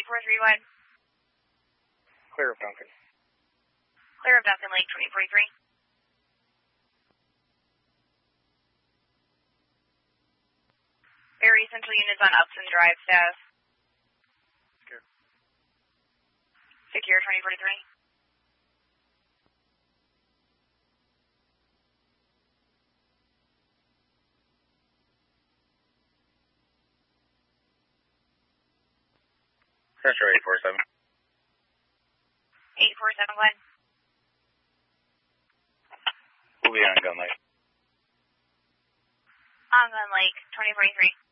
8431. Clear of Duncan. Clear of Duncan Lake 2043. Very Central units on Upson Drive, status. Secure 2043. Central 847. 847, Glenn. We'll be on Gun Lake. On Gun Lake 2043.